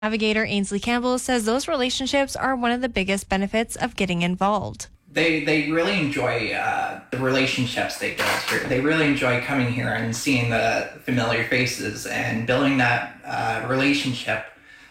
Navigator Ainsley Campbell says those relationships are one of the biggest benefits of getting involved. They really enjoy the relationships they build here. They really enjoy coming here and seeing the familiar faces and building that relationship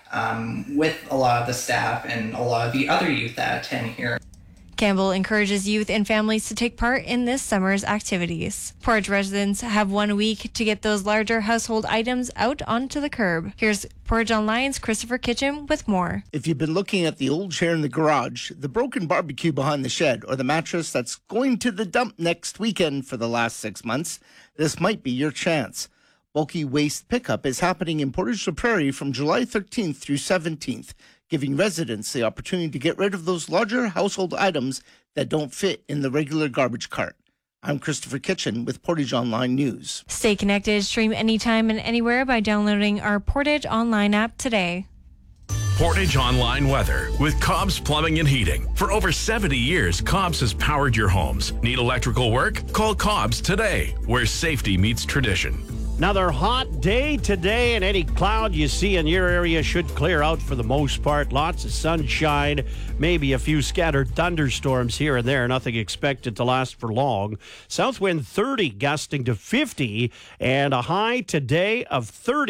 with a lot of the staff and a lot of the other youth that attend here. Campbell encourages youth and families to take part in this summer's activities. Portage residents have 1 week to get those larger household items out onto the curb. Here's Portage Online's Christopher Kitchen with more. If you've been looking at the old chair in the garage, the broken barbecue behind the shed, or the mattress that's going to the dump next weekend for the last 6 months, this might be your chance. Bulky waste pickup is happening in Portage la Prairie from July 13th through 17th, giving residents the opportunity to get rid of those larger household items that don't fit in the regular garbage cart. I'm Christopher Kitchen with Portage Online News. Stay connected, stream anytime and anywhere by downloading our Portage Online app today. Portage Online weather with Cobb's Plumbing and Heating. For over 70 years, Cobb's has powered your homes. Need electrical work? Call Cobb's today, where safety meets tradition. Another hot day today, and any cloud you see in your area should clear out for the most part. Lots of sunshine, maybe a few scattered thunderstorms here and there. Nothing expected to last for long. South wind 30, gusting to 50, and a high today of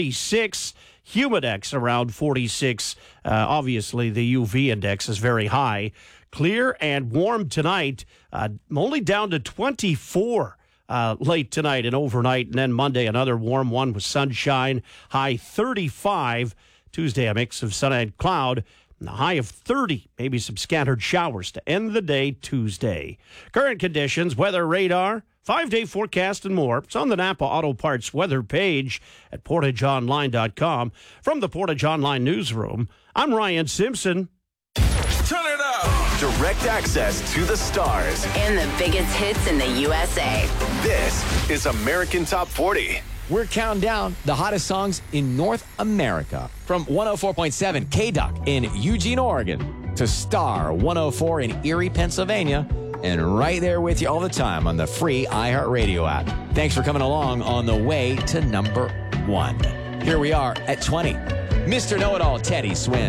36. Humidex around 46. Obviously, the UV index is very high. Clear and warm tonight, only down to 24. Late tonight and overnight, and then Monday another warm one with sunshine, high 35. Tuesday a mix of sun and cloud, and a high of 30, maybe some scattered showers to end the day Tuesday. Current conditions, weather radar, 5-day forecast and more. It's on the Napa Auto Parts weather page at portageonline.com. From the Portage Online newsroom, I'm Ryan Simpson. Turn it up. Direct access to the stars and the biggest hits in the USA. This is American Top 40. We're counting down the hottest songs in North America. From 104.7 KDUC in Eugene, Oregon, to Star 104 in Erie, Pennsylvania, and right there with you all the time on the free iHeartRadio app. Thanks for coming along on the way to number 1. Here we are at 20. Mr. Know-It-All, Teddy Swim.